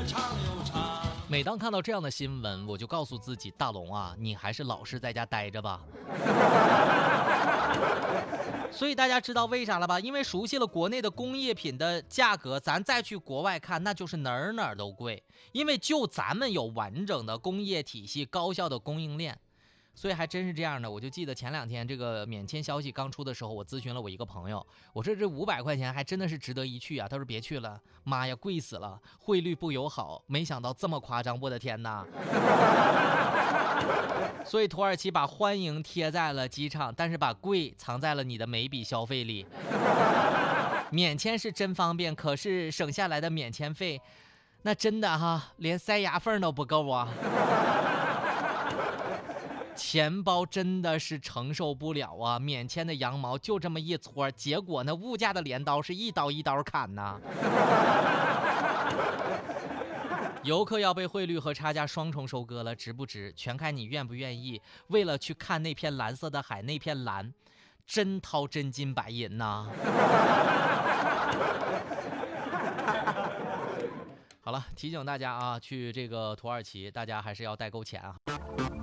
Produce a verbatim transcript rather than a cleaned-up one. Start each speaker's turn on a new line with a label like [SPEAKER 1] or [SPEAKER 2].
[SPEAKER 1] 长又长。
[SPEAKER 2] 每当看到这样的新闻，我就告诉自己，大龙啊，你还是老实在家待着吧。所以大家知道为啥了吧？因为熟悉了国内的工业品的价格，咱再去国外看，那就是哪儿哪儿都贵。因为就咱们有完整的工业体系、高效的供应链。所以还真是这样的，我就记得前两天这个免签消息刚出的时候，我咨询了我一个朋友，我说这五百块钱还真的是值得一去啊。他说别去了，妈呀，贵死了，汇率不友好，没想到这么夸张，我的天哪！所以土耳其把欢迎贴在了机场，但是把贵藏在了你的每笔消费里。免签是真方便，可是省下来的免签费，那真的哈，连塞牙缝都不够啊。钱包真的是承受不了啊！免签的羊毛就这么一撮，结果呢，物价的镰刀是一刀一刀砍呐。游客要被汇率和差价双重收割了，值不值？全看你愿不愿意。为了去看那片蓝色的海，那片蓝，真掏真金白银呐。好了，提醒大家啊，去这个土耳其，大家还是要带够钱啊。